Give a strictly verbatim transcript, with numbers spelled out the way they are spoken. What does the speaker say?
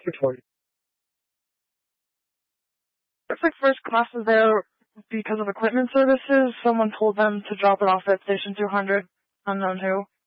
Victoria. Looks like first class is there because of equipment services. Someone told them to drop it off at station two hundred, unknown who.